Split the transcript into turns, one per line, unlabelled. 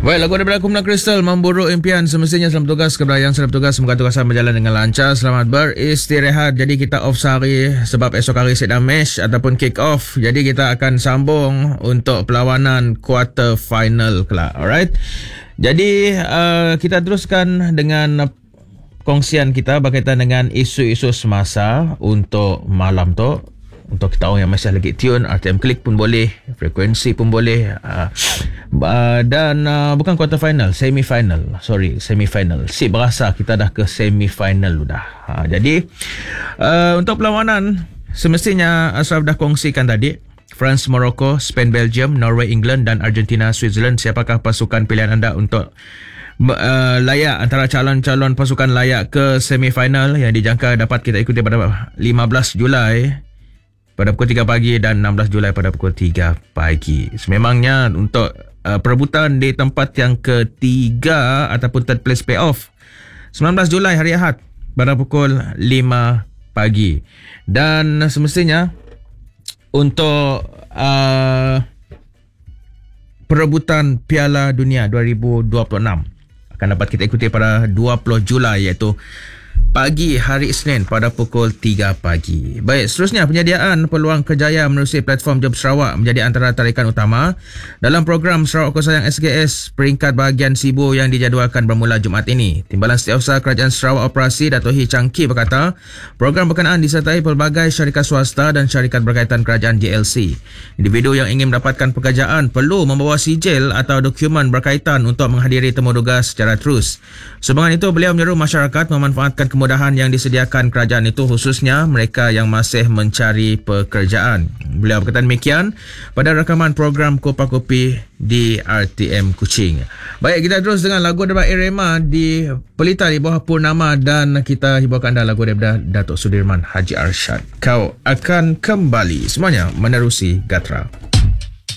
Baik, lagu daripada Kumpulan Kristal, Memburu Impian. Semestinya selamat tugas kepada yang sedang bertugas. Semoga tugasan berjalan dengan lancar. Selamat beristirahat. Jadi kita off sehari sebab esok hari sedang match ataupun kick off. Jadi kita akan sambung untuk perlawanan quarter final kelak. Alright. Jadi kita teruskan dengan kongsian kita berkaitan dengan isu-isu semasa untuk malam tu. Untuk kita orang yang masih lagi tune, RTM Klik pun boleh, frekuensi pun boleh, dan bukan quarter final, semi final. Si berasa kita dah ke semi final dah. Jadi untuk perlawanan semestinya Ashraf dah kongsikan tadi, France, Morocco, Spain, Belgium, Norway, England dan Argentina, Switzerland. Siapakah pasukan pilihan anda untuk layak antara calon-calon pasukan layak ke semi final yang dijangka dapat kita ikuti pada 15 Julai pada pukul 3 pagi dan 16 Julai pada pukul 3 pagi. Sememangnya untuk perebutan di tempat yang ketiga ataupun third place playoff 19 Julai hari Ahad pada pukul 5 pagi. Dan semestinya untuk perebutan Piala Dunia 2026 akan dapat kita ikuti pada 20 Julai iaitu pagi hari Isnin pada pukul 3 pagi. Baik, seterusnya penyediaan peluang kerjaya menerusi platform Job Sarawak menjadi antara tarikan utama dalam program Sarawak Ku Sayang SKS peringkat bahagian SIBO yang dijadualkan bermula Jumaat ini. Timbalan Setiausaha Kerajaan Sarawak Operasi Dato' Hee Chang Kee berkata, program berkenaan disertai pelbagai syarikat swasta dan syarikat berkaitan kerajaan GLC. Individu yang ingin mendapatkan pekerjaan perlu membawa sijil atau dokumen berkaitan untuk menghadiri temu tugas secara terus. Sumbangan itu, beliau menyeru masyarakat memanfaatkan kemudahan yang disediakan kerajaan itu, khususnya mereka yang masih mencari pekerjaan. Beliau berkata demikian pada rakaman program Kopa Kopi di RTM Kuching. Baik, kita terus dengan lagu daripada Irema di Pelita di bawah Purnama dan kita hiburkan anda lagu daripada Datuk Sudirman Haji Arsyad. Kau akan kembali. Semuanya menerusi Gatra.